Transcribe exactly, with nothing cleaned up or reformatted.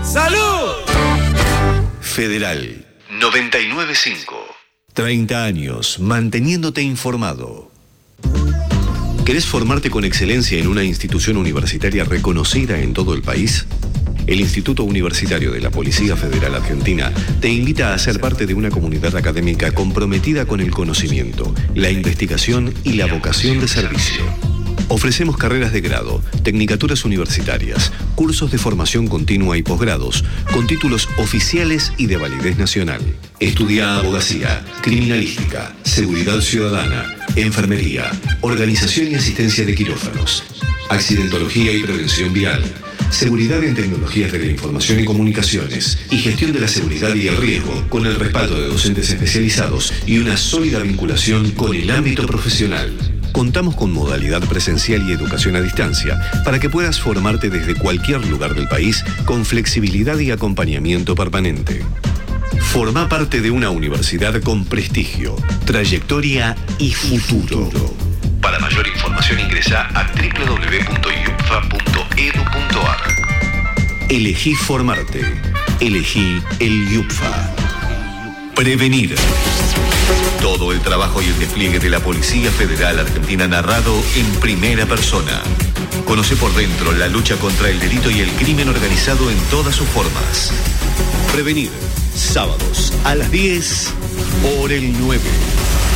¡Salud! Federal noventa y nueve punto cinco. treinta años manteniéndote informado. ¿Querés formarte con excelencia en una institución universitaria reconocida en todo el país? El Instituto Universitario de la Policía Federal Argentina te invita a ser parte de una comunidad académica comprometida con el conocimiento, la investigación y la vocación de servicio. Ofrecemos carreras de grado, tecnicaturas universitarias, cursos de formación continua y posgrados, con títulos oficiales y de validez nacional. Estudia abogacía, criminalística, seguridad ciudadana, enfermería, organización y asistencia de quirófanos, accidentología y prevención vial, seguridad en tecnologías de la información y comunicaciones y gestión de la seguridad y el riesgo, con el respaldo de docentes especializados y una sólida vinculación con el ámbito profesional. Contamos con modalidad presencial y educación a distancia para que puedas formarte desde cualquier lugar del país con flexibilidad y acompañamiento permanente. Forma parte de una universidad con prestigio, trayectoria y futuro. Para mayor información ingresa a doble u doble u doble u punto i u p f a punto e d u punto a r. Elegí formarte. Elegí el I U P F A. Prevenir. Todo el trabajo y el despliegue de la Policía Federal Argentina narrado en primera persona. Conoce por dentro la lucha contra el delito y el crimen organizado en todas sus formas. Prevenir. Sábados a las diez por el nueve.